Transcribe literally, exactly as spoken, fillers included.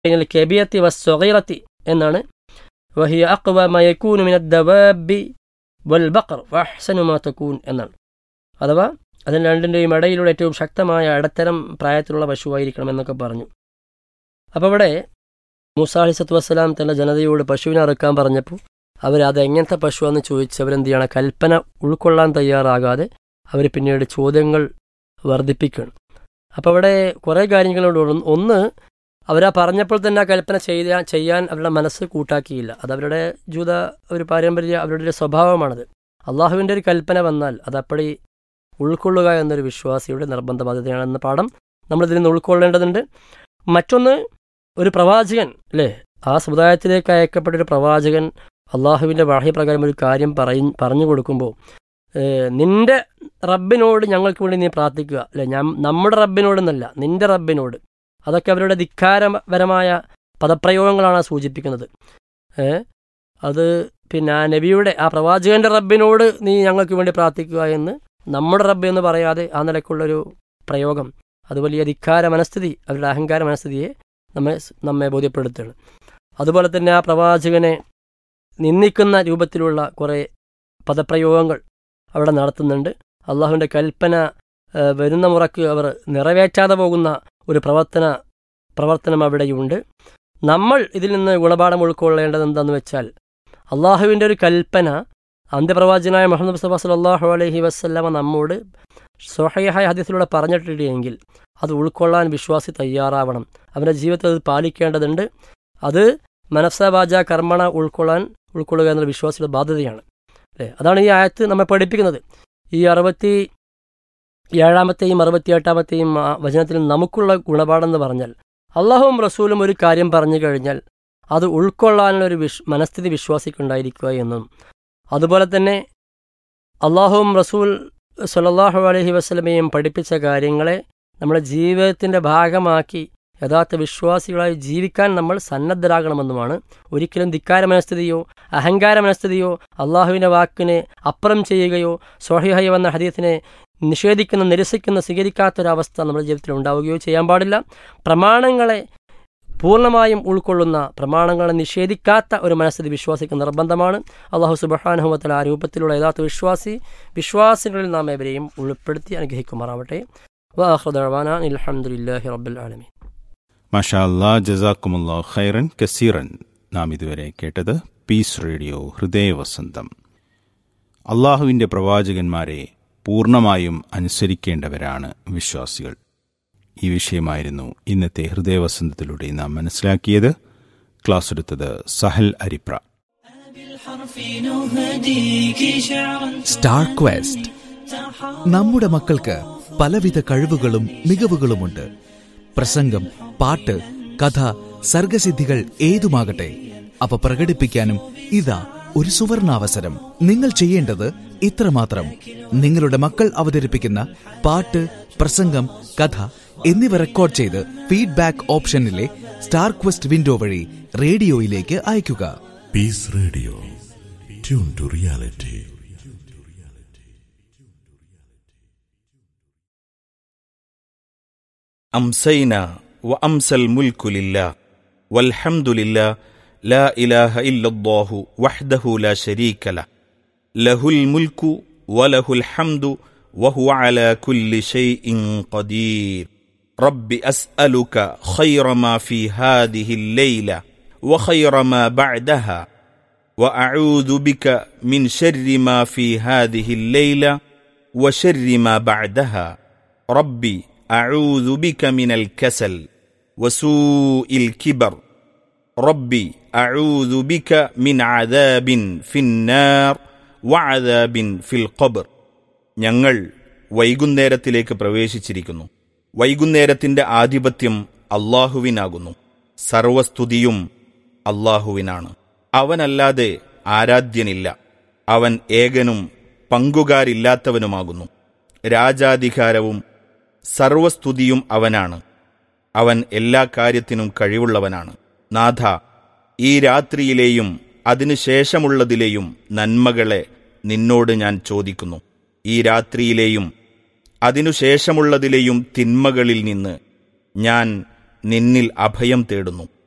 ബൈനൽ കബീറത്തി വസ്സഗീറത്തി എന്നാണ്. വഹിയ അഖ്വ മാ യകൂനു മിനദ് ദവാബി വൽ ബഖർ വഅഹ്സനു മാ തകൂൻ എന്നാണ്. അഥവാ അതിന് രണ്ടിൻ്റെയും ഇടയിലുള്ള ഏറ്റവും ശക്തമായ ഇടത്തരം പ്രായത്തിലുള്ള പശുവായിരിക്കണം എന്നൊക്കെ പറഞ്ഞു. അപ്പോൾ ഇവിടെ മൂസാ അലൈഹിസ്സലാത്തു വസ്സലാം തൻ്റെ ജനതയോട് പശുവിനെ അറുക്കാൻ പറഞ്ഞപ്പോൾ അവർ അത് എങ്ങനത്തെ പശുവാണെന്ന് ചോദിച്ച് അവരെന്ത് ചെയ്യണം, കൽപ്പന ഉൾക്കൊള്ളാൻ തയ്യാറാകാതെ അവർ പിന്നീട് ചോദ്യങ്ങൾ വർദ്ധിപ്പിക്കുകയാണ്. അപ്പോൾ അവിടെ കുറേ കാര്യങ്ങളോട് ഒന്ന്, അവരാ പറഞ്ഞപ്പോൾ തന്നെ ആ കൽപ്പന ചെയ്യാൻ ചെയ്യാൻ അവരുടെ മനസ്സ് കൂട്ടാക്കിയില്ല. അത് അവരുടെ ജൂത ഒരു പാരമ്പര്യ അവരുടെ ഒരു സ്വഭാവമാണത്. അള്ളാഹുവിൻ്റെ ഒരു കൽപ്പന വന്നാൽ അതപ്പടി ഉൾക്കൊള്ളുക എന്നൊരു വിശ്വാസിയുടെ നിർബന്ധ ബാധ്യതയാണെന്ന പാഠം നമ്മളിതിൽ നിന്ന് ഉൾക്കൊള്ളേണ്ടതുണ്ട്. മറ്റൊന്ന്, ഒരു പ്രവാചകൻ അല്ലേ, ആ സമുദായത്തിലേക്ക് അയക്കപ്പെട്ടൊരു പ്രവാചകൻ അള്ളാഹുവിൻ്റെ വഹ്യപ്രകാരം ഒരു കാര്യം പറയും പറഞ്ഞു കൊടുക്കുമ്പോൾ നിൻ്റെ റബ്ബിനോട് ഞങ്ങൾക്ക് വേണ്ടി നീ പ്രാർത്ഥിക്കുക അല്ലേ, ഞാൻ നമ്മുടെ റബ്ബിനോടെന്നല്ല നിൻ്റെ റബ്ബിനോട്. അതൊക്കെ അവരുടെ ധിക്കാരപരമായ പദപ്രയോഗങ്ങളാണ് സൂചിപ്പിക്കുന്നത്. അത് പിന്നെ ആ നബിയുടെ ആ പ്രവാചകൻ്റെ റബ്ബിനോട് നീ ഞങ്ങൾക്ക് വേണ്ടി പ്രാർത്ഥിക്കുക എന്ന് നമ്മുടെ റബ്ബ് എന്ന് പറയാതെ ആ നിലക്കുള്ളൊരു പ്രയോഗം അത് വലിയ ധിക്കാര മനസ്ഥിതി, അവരുടെ അഹങ്കാര മനസ്ഥിതിയെ നമ്മെ നമ്മെ ബോധ്യപ്പെടുത്തുകയാണ്. അതുപോലെ തന്നെ ആ പ്രവാചകനെ നിന്ദിക്കുന്ന രൂപത്തിലുള്ള കുറേ പദപ്രയോഗങ്ങൾ അവിടെ നടത്തുന്നുണ്ട്. അള്ളാഹുവിൻ്റെ കൽപ്പന വരുന്ന മുറക്ക് അവർ നിറവേറ്റാതെ പോകുന്ന ഒരു പ്രവർത്തന പ്രവർത്തനം അവിടെയുണ്ട്. നമ്മൾ ഇതിൽ നിന്ന് ഗുണപാഠം ഉൾക്കൊള്ളേണ്ടത് എന്താണെന്ന് വെച്ചാൽ, അള്ളാഹുവിൻ്റെ ഒരു കൽപ്പന അന്ത്യപ്രവാചകനായ മുഹമ്മദ് മുസ്തഫ സല്ലല്ലാഹു അലൈഹി വസല്ലമ നമ്മോട് സ്വഹീഹായ ഹദീസിലൂടെ പറഞ്ഞിട്ടില്ലെങ്കിൽ അത് ഉൾക്കൊള്ളാൻ വിശ്വാസി തയ്യാറാവണം. അവൻ്റെ ജീവിതത്തിൽ അത് പാലിക്കേണ്ടതുണ്ട്. അത് മനസ്സ വാച കർമ്മണ ഉൾക്കൊള്ളാൻ ഉൾക്കൊള്ളുക എന്നുള്ള വിശ്വാസിയുടെ ബാധ്യതയാണ് അല്ലേ. അതാണ് ഈ ആയത്ത് നമ്മെ പഠിപ്പിക്കുന്നത്. ഈ അറുപത്തി ഏഴാമത്തെയും അറുപത്തി എട്ടാമത്തെയും വചനത്തിൽ നമുക്കുള്ള ഗുണപാഠം എന്ന് പറഞ്ഞാൽ, അള്ളാഹുവും റസൂലും ഒരു കാര്യം പറഞ്ഞു കഴിഞ്ഞാൽ അത് ഉൾക്കൊള്ളാനുള്ളൊരു വിശ് മനസ്ഥിതി വിശ്വാസിക്കുണ്ടായിരിക്കുക എന്നും, അതുപോലെ തന്നെ അള്ളാഹുവും റസൂൽ സ്വല്ലല്ലാഹു അലൈഹി വസല്ലമയും പഠിപ്പിച്ച കാര്യങ്ങളെ നമ്മുടെ ജീവിതത്തിൻ്റെ ഭാഗമാക്കി യഥാർത്ഥ വിശ്വാസികളായി ജീവിക്കാൻ നമ്മൾ സന്നദ്ധരാകണമെന്നുമാണ്. ഒരിക്കലും ധിക്കാര മനസ്ഥിതിയോ അഹങ്കാര മനസ്ഥിതിയോ അള്ളാഹുവിൻ്റെ വാക്കിനെ അപ്പുറം ചെയ്യുകയോ സ്വഹീഹായി വന്ന ഹദീസിനെ നിഷേധിക്കുന്ന നിരസിക്കുന്ന സ്വീകരിക്കാത്തൊരവസ്ഥ നമ്മുടെ ജീവിതത്തിൽ ഉണ്ടാവുകയോ ചെയ്യാൻ പാടില്ല. പ്രമാണങ്ങളെ പൂർണ്ണമായും ഉൾക്കൊള്ളുന്ന, പ്രമാണങ്ങളെ നിഷേധിക്കാത്ത ഒരു മനസ്ഥിതി വിശ്വാസിക്ക് നിർബന്ധമാണ്. അള്ളാഹു സുബ്ഹാനഹു വ തആല ആ രൂപത്തിലുള്ള യഥാർത്ഥ വിശ്വാസി വിശ്വാസികളിൽ നാം ഏവരെയും ഉൾപ്പെടുത്തി അനുഗ്രഹിക്കുമാറാവട്ടെ. വആഖിറു ദഅ്വാനാ അൽഹംദുലില്ലാഹി റബ്ബിൽ ആലമീൻ. മാഷാ അല്ലാ, ജസാക്കുമുല്ലാഹു ഖൈറൻ കസീറൻ. നാം ഇതുവരെ കേട്ടത് പീസ് റേഡിയോ ഹൃദയവസന്തം. അള്ളാഹുവിൻ്റെ പ്രവാചകന്മാരെ പൂർണ്ണമായും അനുസരിക്കേണ്ടവരാണ് വിശ്വാസികൾ. ഈ വിഷയമായിരുന്നു ഇന്നത്തെ ഹൃദയവസന്തത്തിലൂടെ നാം മനസ്സിലാക്കിയത്. ക്ലാസ് എടുത്തത് സഹൽ അരിപ്ര. Star question. നമ്മുടെ മക്കൾക്ക് പലവിധ കഴിവുകളും മികവുകളുമുണ്ട്. പ്രസംഗം, പാട്ട്, കഥ, സർഗസിദ്ധികൾ ഏതുമാകട്ടെ, അവ പ്രകടിപ്പിക്കാനും ഇതാ ഒരു സുവർണാവസരം. നിങ്ങൾ ചെയ്യേണ്ടത് ഇത്രമാത്രം: നിങ്ങളുടെ മക്കൾ അവതരിപ്പിക്കുന്ന പാട്ട്, പ്രസംഗം, കഥ എന്നിവ റെക്കോർഡ് ചെയ്ത് ഫീഡ്ബാക്ക് ഓപ്ഷനിലെ സ്റ്റാർ ക്വസ്റ്റ് വിൻഡോ വഴി റേഡിയോയിലേക്ക് അയയ്ക്കുക. Piece radio, tune to reality. أمسينا وأمسى الملك لله والحمد لله لا إله إلا الله وحده لا شريك له له الملك وله الحمد وهو على كل شيء قدير رب أسألك خير ما في هذه الليلة وخير ما بعدها وأعوذ بك من شر ما في هذه الليلة وشر ما بعدها ربي أعوذ بك من الكسل وسوء الكبر ربي أعوذ بك من عذاب في النار وعذاب في القبر. ഞങ്ങൾ വൈകുന്നേരത്തിലേക്ക് പ്രവേശിച്ചിരിക്കുന്നു. വൈകുന്നേരത്തിന്റെ ആധിപത്യം അല്ലാഹുവിനാകുന്നു. സർവസ്തുതിയും അല്ലാഹുവിനാണ്. അവനല്ലാതെ ആരാധ്യനില്ല. അവൻ ഏകനും പങ്കുകാരില്ലാത്തവനുമാകുന്നു. രാജാധികാരവും സർവസ്തുതിയും അവനാണ്. അവൻ എല്ലാ കാര്യത്തിനും കഴിവുള്ളവനാണ്. നാഥ, ഈ രാത്രിയിലെയും അതിനുശേഷമുള്ളതിലെയും നന്മകളെ നിന്നോട് ഞാൻ ചോദിക്കുന്നു. ഈ രാത്രിയിലെയും അതിനുശേഷമുള്ളതിലെയും തിന്മകളിൽ നിന്ന് ഞാൻ നിന്നിൽ അഭയം തേടുന്നു.